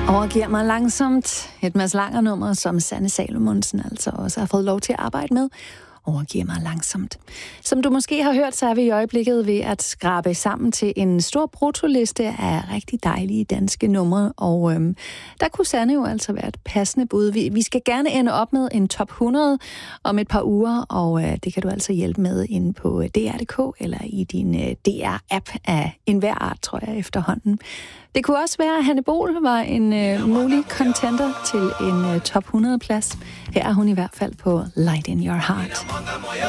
Overgiver mig langsomt. Et Mads Langer nummer, som Sanne Salomonsen altså også har fået lov til at arbejde med. Overgiver mig langsomt. Som du måske har hørt, så er vi i øjeblikket ved at skrabe sammen til en stor brutoliste af rigtig dejlige danske numre, og der kunne Sanne jo altså være et passende bud. Vi skal gerne ende op med en top 100 om et par uger, og det kan du altså hjælpe med inde på DR.dk eller i din DR-app af enhver art, tror jeg efterhånden. Det kunne også være, at Hanne Bol var en mulig contender til en top 100-plads. Her er hun i hvert fald på Light in Your Heart.